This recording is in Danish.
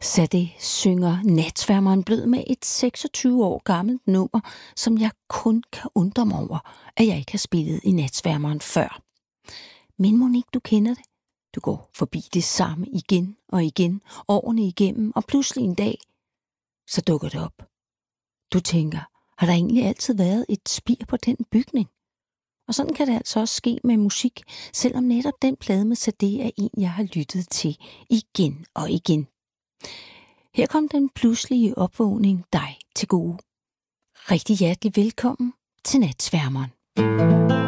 Sade synger Natsværmeren blød med et 26 år gammelt nummer, som jeg kun kan undre mig over, at jeg ikke har spillet i Natsværmeren før. Men mon ikke du kender det? Du går forbi det samme igen og igen, årene igennem, og pludselig en dag, så dukker det op. Du tænker, har der egentlig altid været et spir på den bygning? Og sådan kan det altså også ske med musik, selvom netop den plade med Sade er en, jeg har lyttet til igen og igen. Her kom den pludselige opvågning dig til gode. Rigtig hjertelig velkommen til Natsværmeren.